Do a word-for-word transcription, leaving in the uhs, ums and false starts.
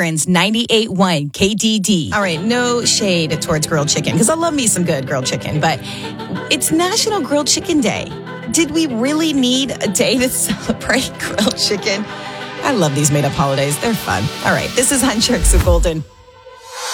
Akron's ninety-eight point one K D D. All right, no shade towards grilled chicken, because I love me some good grilled chicken, but it's National Grilled Chicken Day. Did we really need a day to celebrate grilled chicken? I love these made-up holidays. They're fun. All right, this is Huntrix of Golden.